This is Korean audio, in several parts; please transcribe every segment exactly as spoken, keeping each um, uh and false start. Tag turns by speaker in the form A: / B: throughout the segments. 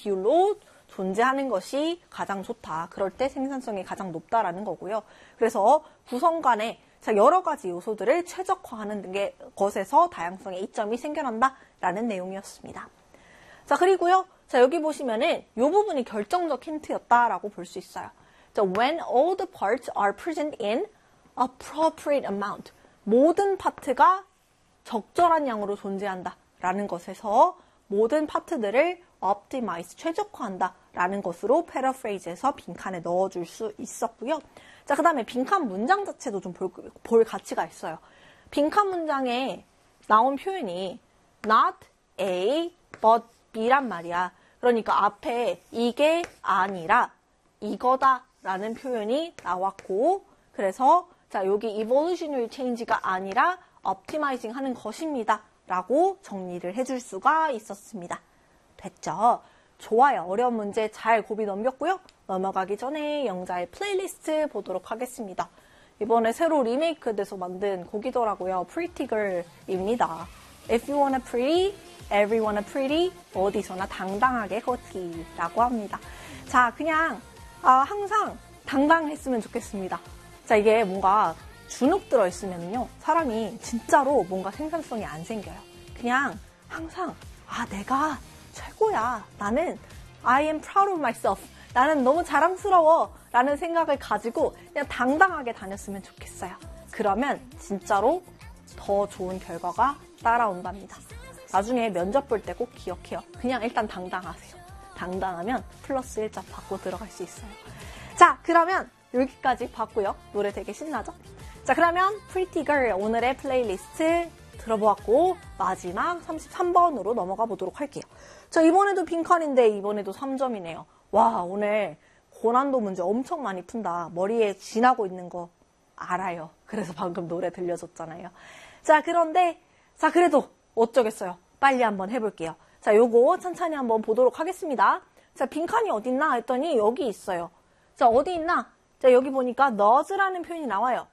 A: 비율로 존재하는 것이 가장 좋다. 그럴 때 생산성이 가장 높다라는 거고요. 그래서 구성 간에 여러 가지 요소들을 최적화하는 게 것에서 다양성의 이점이 생겨난다라는 내용이었습니다. 자, 그리고요. 자, 여기 보시면은 이 부분이 결정적 힌트였다라고 볼 수 있어요. 자, when all the parts are present in appropriate amount. 모든 파트가 적절한 양으로 존재한다라는 것에서 모든 파트들을 optimize, 최적화한다라는 것으로 패러프레이즈에서 빈칸에 넣어줄 수 있었고요. 자, 그 다음에 빈칸 문장 자체도 좀 볼, 볼 가치가 있어요. 빈칸 문장에 나온 표현이 not A, but B란 말이야. 그러니까 앞에 이게 아니라 이거다 라는 표현이 나왔고, 그래서 자, 여기 evolutionary change가 아니라 optimizing 하는 것입니다 라고 정리를 해줄 수가 있었습니다. 됐죠? 좋아요. 어려운 문제 잘 고비 넘겼고요. 넘어가기 전에 영자의 플레이리스트 보도록 하겠습니다. 이번에 새로 리메이크돼서 만든 곡이더라고요. Pretty Girl입니다. If you wanna pretty, everyone a pretty, 어디서나 당당하게 걷기라고 합니다. 자, 그냥 아, 항상 당당했으면 좋겠습니다. 자, 이게 뭔가 주눅 들어있으면요, 사람이 진짜로 뭔가 생산성이 안 생겨요. 그냥 항상 아, 내가 최고야. 나는 I am proud of myself. 나는 너무 자랑스러워. 라는 생각을 가지고 그냥 당당하게 다녔으면 좋겠어요. 그러면 진짜로 더 좋은 결과가 따라온답니다. 나중에 면접 볼 때 꼭 기억해요. 그냥 일단 당당하세요. 당당하면 플러스 일 점 받고 들어갈 수 있어요. 자, 그러면 여기까지 봤고요. 노래 되게 신나죠? 자, 그러면 Pretty Girl 오늘의 플레이리스트 들어보았고 마지막 삼십삼 번으로 넘어가 보도록 할게요. 자, 이번에도 빈칸인데 이번에도 삼 점이네요. 와, 오늘 고난도 문제 엄청 많이 푼다. 머리에 지나고 있는 거 알아요. 그래서 방금 노래 들려줬잖아요. 자, 그런데 자, 그래도 어쩌겠어요. 빨리 한번 해볼게요. 자, 요거 천천히 한번 보도록 하겠습니다. 자, 빈칸이 어딨나 했더니 여기 있어요. 자, 어디 있나? 자, 여기 보니까 thus라는 표현이 나와요.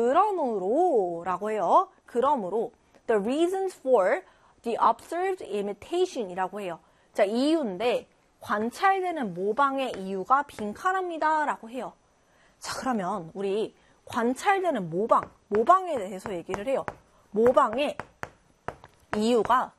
A: 그러므로 라고 해요. 그러므로 the reasons for the observed imitation 이라고 해요. 자, 이유인데 관찰되는 모방의 이유가 빈칸합니다 라고 해요. 자, 그러면 우리 관찰되는 모방, 모방에 대해서 얘기를 해요. 모방의 이유가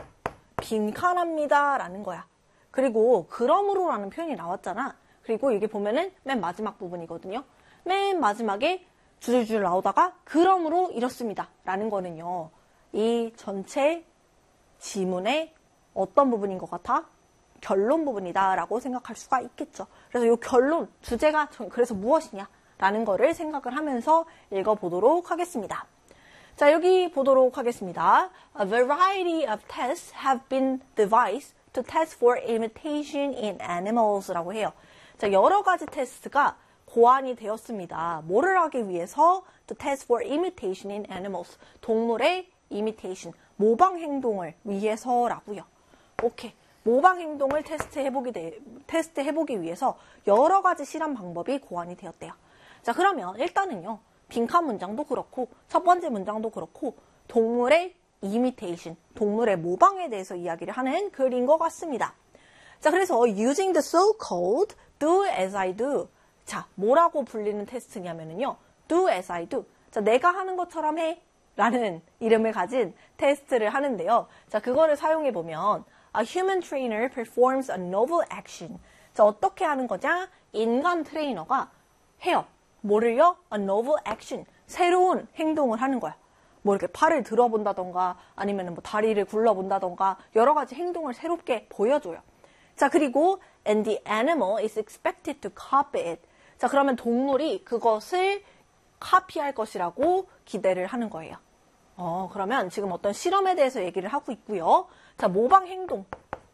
A: 빈칸합니다 라는 거야. 그리고 그러므로 라는 표현이 나왔잖아. 그리고 이게 보면은 맨 마지막 부분이거든요. 맨 마지막에 줄줄 나오다가 그러므로 이렇습니다 라는 거는요, 이 전체 지문의 어떤 부분인 것 같아? 결론 부분이다 라고 생각할 수가 있겠죠. 그래서 이 결론, 주제가 그래서 무엇이냐 라는 거를 생각을 하면서 읽어보도록 하겠습니다. 자, 여기 보도록 하겠습니다. A variety of tests have been devised to test for imitation in animals 라고 해요. 자, 여러 가지 테스트가 고안이 되었습니다. 뭐를 하기 위해서? To test for imitation in animals. 동물의 imitation, 모방 행동을 위해서라고요. 오케이. 모방 행동을 테스트해보기, 되, 테스트해보기 위해서 여러 가지 실험 방법이 고안이 되었대요. 자, 그러면 일단은요, 빈칸 문장도 그렇고 첫 번째 문장도 그렇고 동물의 imitation, 동물의 모방에 대해서 이야기를 하는 글인 것 같습니다. 자, 그래서 using the so-called do as I do. 자, 뭐라고 불리는 테스트냐면요, do as I do. 자, 내가 하는 것처럼 해 라는 이름을 가진 테스트를 하는데요. 자, 그거를 사용해보면 A human trainer performs a novel action. 자, 어떻게 하는 거냐? 인간 트레이너가 해요. 뭐를요? A novel action. 새로운 행동을 하는 거야. 뭐 이렇게 팔을 들어본다던가 아니면 뭐 다리를 굴러본다던가 여러 가지 행동을 새롭게 보여줘요. 자, 그리고 and the animal is expected to copy it. 자, 그러면 동물이 그것을 카피할 것이라고 기대를 하는 거예요. 어, 그러면 지금 어떤 실험에 대해서 얘기를 하고 있고요. 자, 모방 행동,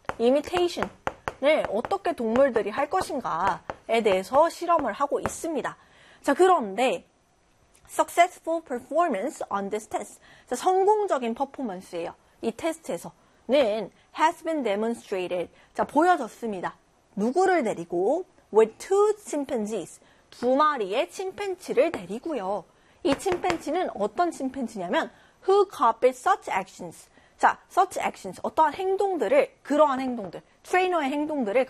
A: imitation을 어떻게 동물들이 할 것인가에 대해서 실험을 하고 있습니다. 자, 그런데 successful performance on this test. 자, 성공적인 퍼포먼스예요. 이 테스트에서는 has been demonstrated. 자, 보여졌습니다. 누구를 데리고? with two chimpanzees. 두 마리의 침팬치를 데리고요. 이 침팬치는 어떤 침팬치냐면 who copied such actions. 자, such actions. 어떠한 행동들을, 그러한 행동들, 트레이너의 행동들을